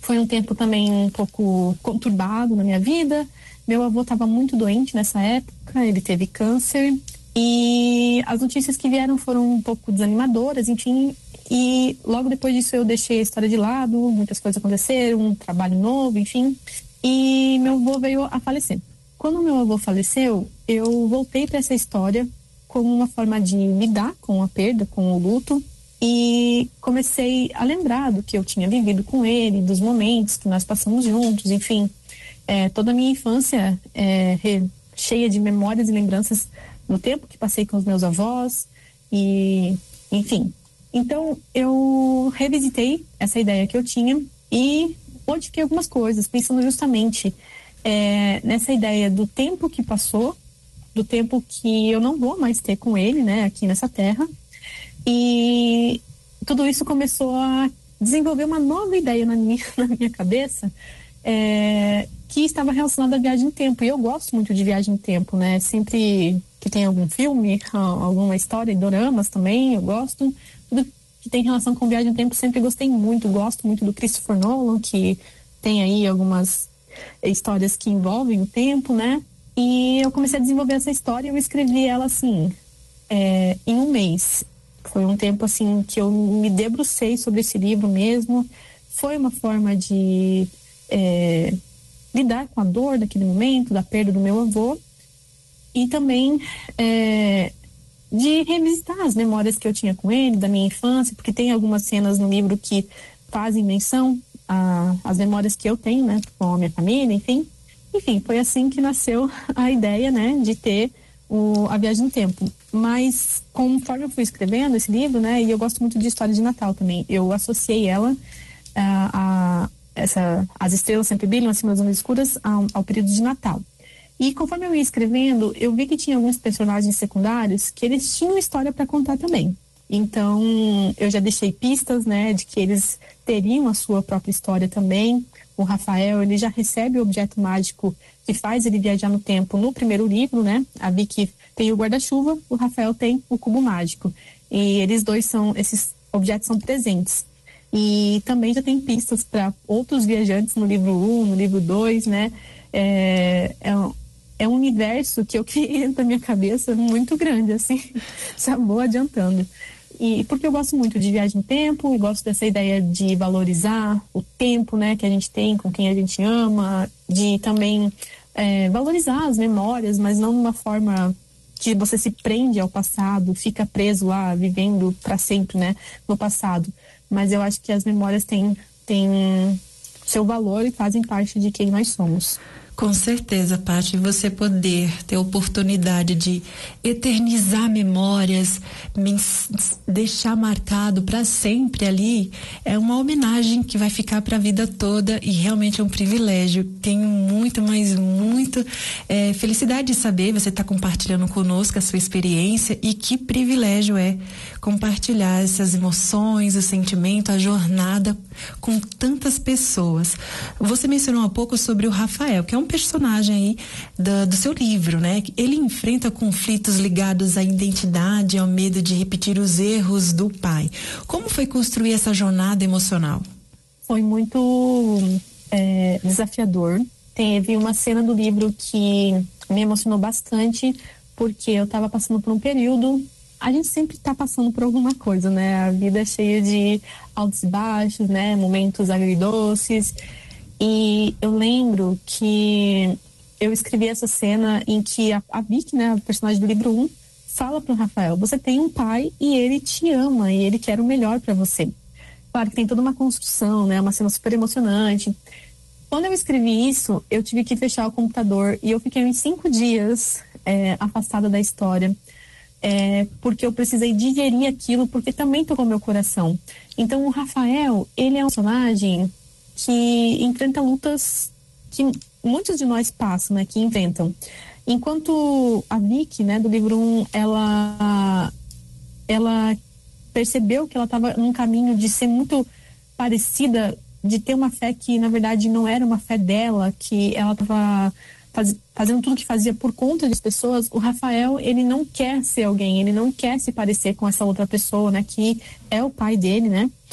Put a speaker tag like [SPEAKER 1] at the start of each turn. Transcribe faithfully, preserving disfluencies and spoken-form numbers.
[SPEAKER 1] Foi um tempo também um pouco conturbado na minha vida. Meu avô estava muito doente nessa época, ele teve câncer e as notícias que vieram foram um pouco desanimadoras, enfim. E logo depois disso eu deixei a história de lado, muitas coisas aconteceram, um trabalho novo, enfim. E meu avô veio a falecer. Quando meu avô faleceu, eu voltei para essa história como uma forma de lidar com a perda, com o luto. E comecei a lembrar do que eu tinha vivido com ele, dos momentos que nós passamos juntos, enfim. É, toda a minha infância é re, cheia de memórias e lembranças do tempo que passei com os meus avós, e enfim. Então, eu revisitei essa ideia que eu tinha e modifiquei algumas coisas, pensando justamente é, nessa ideia do tempo que passou, do tempo que eu não vou mais ter com ele, né, aqui nessa terra. E tudo isso começou a desenvolver uma nova ideia na minha, na minha cabeça, é, que estava relacionada à viagem no tempo. E eu gosto muito de viagem no tempo, né? Sempre que tem algum filme, alguma história, doramas também, eu gosto. Tudo que tem relação com viagem no tempo sempre gostei muito. Gosto muito do Christopher Nolan, que tem aí algumas histórias que envolvem o tempo, né? E eu comecei a desenvolver essa história e eu escrevi ela assim, é, em um mês. Foi um tempo assim que eu me debrucei sobre esse livro mesmo. Foi uma forma de é, lidar com a dor daquele momento, da perda do meu avô, e também é, de revisitar as memórias que eu tinha com ele, da minha infância, porque tem algumas cenas no livro que fazem menção às memórias que eu tenho, né, com a minha família, enfim. Enfim, foi assim que nasceu a ideia, né, de ter O, a viagem no tempo. Mas conforme eu fui escrevendo esse livro, né, e eu gosto muito de história de Natal também, eu associei ela a, a essa, as estrelas sempre brilham acima das nuvens escuras ao, ao período de Natal. E conforme eu ia escrevendo, eu vi que tinha alguns personagens secundários que eles tinham história para contar também. Então eu já deixei pistas, né, de que eles teriam a sua própria história também. O Rafael, ele já recebe o objeto mágico que faz ele viajar no tempo no primeiro livro, né? A Vicky tem o guarda-chuva, o Rafael tem o cubo mágico. E eles dois são, esses objetos são presentes. E também já tem pistas para outros viajantes no livro um, no livro dois, né? É, é, um, é um universo que eu criei na minha cabeça muito grande, assim, já vou adiantando. E porque eu gosto muito de viagem no tempo, e gosto dessa ideia de valorizar o tempo, né, que a gente tem com quem a gente ama, de também é, valorizar as memórias, mas não de uma forma que você se prende ao passado, fica preso lá, vivendo para sempre, né, no passado. Mas eu acho que as memórias têm, têm seu valor e fazem parte de quem nós somos.
[SPEAKER 2] Com certeza, Paty, você poder ter a oportunidade de eternizar memórias, deixar marcado para sempre ali, é uma homenagem que vai ficar para a vida toda e realmente é um privilégio. Tenho muito, mas muito é, felicidade de saber, você está compartilhando conosco a sua experiência e que privilégio é compartilhar essas emoções, o sentimento, a jornada com tantas pessoas. Você mencionou há pouco sobre o Rafael, que é um personagem aí do, do seu livro, né? Ele enfrenta conflitos ligados à identidade, ao medo de repetir os erros do pai. Como foi construir essa jornada emocional?
[SPEAKER 1] Foi muito é, desafiador. Teve uma cena do livro que me emocionou bastante, porque eu estava passando por um período. A gente sempre está passando por alguma coisa, né? A vida é cheia de altos e baixos, né? Momentos agridoces. E eu lembro que eu escrevi essa cena em que a, a Vicky, né, a personagem do livro um, fala pro Rafael: você tem um pai e ele te ama e ele quer o melhor para você. Claro que tem toda uma construção, né? Uma cena super emocionante. Quando eu escrevi isso, eu tive que fechar o computador e eu fiquei uns cinco dias é, afastada da história. É, porque eu precisei digerir aquilo, porque também tocou meu coração. Então o Rafael, ele é um personagem que enfrenta lutas que muitos de nós passam, né, que inventam. Enquanto a Vicky, né, do livro um, ela, ela percebeu que ela estava num caminho de ser muito parecida, de ter uma fé que na verdade não era uma fé dela, que ela estava faz, fazendo tudo que fazia por conta das pessoas. O Rafael, ele não quer ser alguém, ele não quer se parecer com essa outra pessoa, né, que é o pai dele, né?